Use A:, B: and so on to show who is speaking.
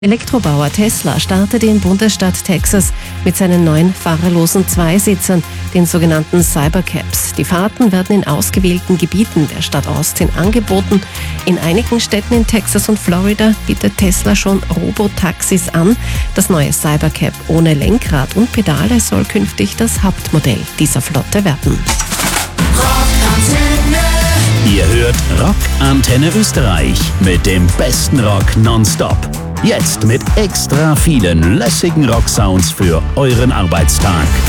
A: Elektrobauer Tesla startet in Bundesstaat Texas mit seinen neuen fahrerlosen Zweisitzern, den sogenannten Cybercabs. Die Fahrten werden in ausgewählten Gebieten der Stadt Austin angeboten. In einigen Städten in Texas und Florida bietet Tesla schon Robotaxis an. Das neue Cybercab ohne Lenkrad und Pedale soll künftig das Hauptmodell dieser Flotte werden.
B: Ihr hört Rock Antenne Österreich mit dem besten Rock nonstop. Jetzt mit extra vielen lässigen Rocksounds für euren Arbeitstag.